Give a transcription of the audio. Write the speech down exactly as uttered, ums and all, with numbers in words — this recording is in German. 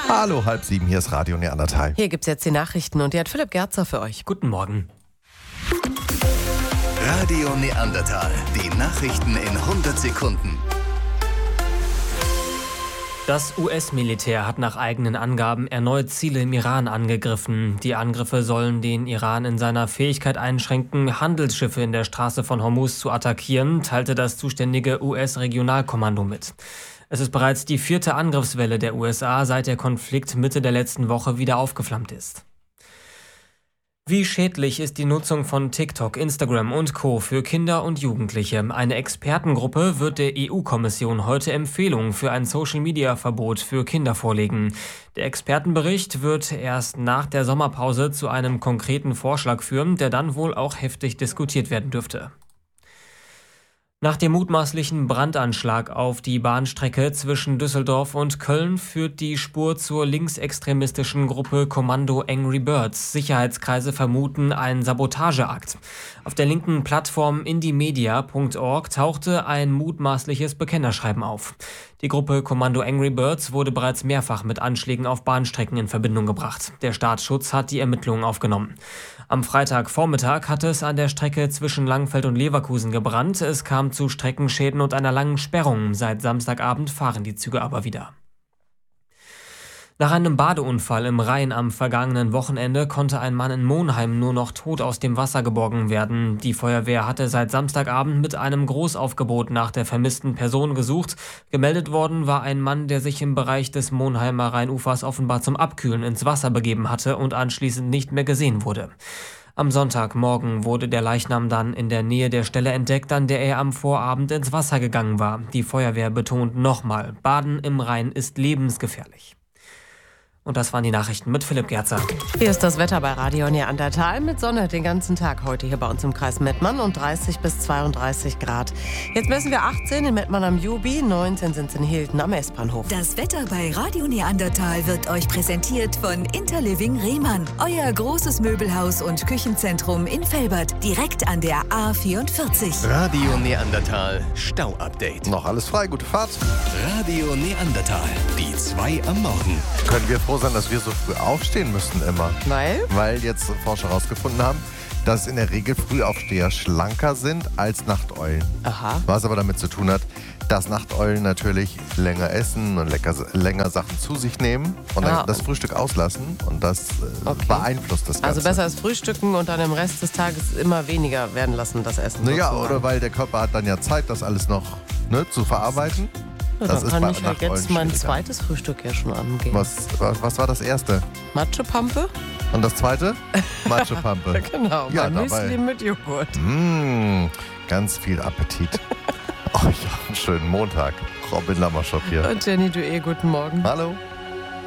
Hallo, halb sieben, hier ist Radio Neandertal. Hier gibt's jetzt die Nachrichten und die hat Philipp Gerzer für euch. Guten Morgen. Radio Neandertal, die Nachrichten in hundert Sekunden. Das U S-Militär hat nach eigenen Angaben erneut Ziele im Iran angegriffen. Die Angriffe sollen den Iran in seiner Fähigkeit einschränken, Handelsschiffe in der Straße von Hormuz zu attackieren, teilte das zuständige U S-Regionalkommando mit. Es ist bereits die vierte Angriffswelle der U S A, seit der Konflikt Mitte der letzten Woche wieder aufgeflammt ist. Wie schädlich ist die Nutzung von TikTok, Instagram und Co. für Kinder und Jugendliche? Eine Expertengruppe wird der E U-Kommission heute Empfehlungen für ein Social-Media-Verbot für Kinder vorlegen. Der Expertenbericht wird erst nach der Sommerpause zu einem konkreten Vorschlag führen, der dann wohl auch heftig diskutiert werden dürfte. Nach dem mutmaßlichen Brandanschlag auf die Bahnstrecke zwischen Düsseldorf und Köln führt die Spur zur linksextremistischen Gruppe Kommando Angry Birds. Sicherheitskreise vermuten einen Sabotageakt. Auf der linken Plattform indiemedia punkt org tauchte ein mutmaßliches Bekennerschreiben auf. Die Gruppe Kommando Angry Birds wurde bereits mehrfach mit Anschlägen auf Bahnstrecken in Verbindung gebracht. Der Staatsschutz hat die Ermittlungen aufgenommen. Am Freitagvormittag hatte es an der Strecke zwischen Langfeld und Leverkusen gebrannt. Es kam zu Streckenschäden und einer langen Sperrung. Seit Samstagabend fahren die Züge aber wieder. Nach einem Badeunfall im Rhein am vergangenen Wochenende konnte ein Mann in Monheim nur noch tot aus dem Wasser geborgen werden. Die Feuerwehr hatte seit Samstagabend mit einem Großaufgebot nach der vermissten Person gesucht. Gemeldet worden war ein Mann, der sich im Bereich des Monheimer Rheinufers offenbar zum Abkühlen ins Wasser begeben hatte und anschließend nicht mehr gesehen wurde. Am Sonntagmorgen wurde der Leichnam dann in der Nähe der Stelle entdeckt, an der er am Vorabend ins Wasser gegangen war. Die Feuerwehr betont nochmal, Baden im Rhein ist lebensgefährlich. Und das waren die Nachrichten mit Philipp Gerzer. Hier ist das Wetter bei Radio Neandertal mit Sonne den ganzen Tag heute hier bei uns im Kreis Mettmann und dreißig bis zweiunddreißig Grad. Jetzt messen wir achtzehn in Mettmann am Jubi, neunzehn sind es in Hilden am S-Bahnhof. Das Wetter bei Radio Neandertal wird euch präsentiert von Interliving Rehmann. Euer großes Möbelhaus und Küchenzentrum in Velbert, direkt an der A vierundvierzig. Radio Neandertal, Stau-Update. Noch alles frei, gute Fahrt. Radio Neandertal, die zwei am Morgen. Können wir froh sein, dass wir so früh aufstehen müssen immer. Weil? Weil jetzt Forscher herausgefunden haben, dass in der Regel Frühaufsteher schlanker sind als Nachteulen. Aha. Was aber damit zu tun hat, dass Nachteulen natürlich länger essen und lecker, länger Sachen zu sich nehmen und dann Ah. das Frühstück auslassen und das äh, Okay. beeinflusst das Ganze. Also besser als frühstücken und dann im Rest des Tages immer weniger werden lassen, das Essen. Naja, sozusagen. oder weil der Körper hat dann ja Zeit, das alles noch ne, zu verarbeiten. Ja, Das dann ist kann bei ich ja Nachteulen jetzt mein schwieriger. zweites Frühstück ja schon angehen. Was, was, was war das erste? Matschepampe? Und das zweite? Matschepampe. Genau, Ja, mein dabei. Müsli mit Joghurt. Mmh, ganz viel Appetit. Oh ja, einen schönen Montag. Robin Lammerschop hier. Und Jenny, du eh, guten Morgen. Hallo.